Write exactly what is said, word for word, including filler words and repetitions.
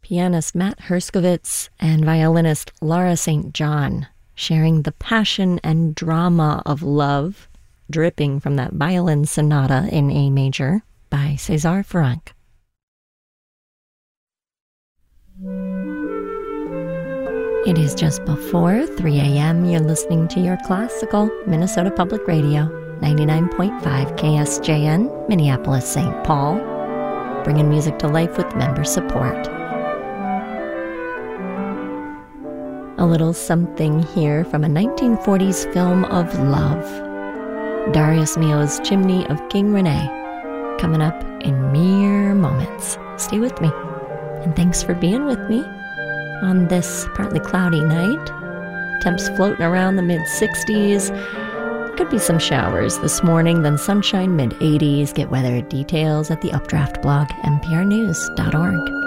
pianist Matt Herskovitz and violinist Laura Saint John, sharing the passion and drama of love dripping from that violin sonata in A major by César Franck. It is just before three a.m. You're listening to your classical Minnesota Public Radio, ninety-nine point five K S J N, Minneapolis, Saint Paul, bringing music to life with member support. A little something here from a nineteen forties film of love. Darius Milhaud's Chimney of King Rene, coming up in mere moments. Stay with me, and thanks for being with me on this partly cloudy night. Temps floating around the mid sixties. Could be some showers this morning, then sunshine mid eighties. Get weather details at the Updraft blog, n p r news dot org.